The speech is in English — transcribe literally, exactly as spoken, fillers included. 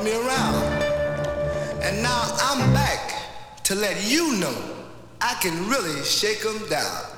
me around. And now I'm back to let you know I can really shake 'em down.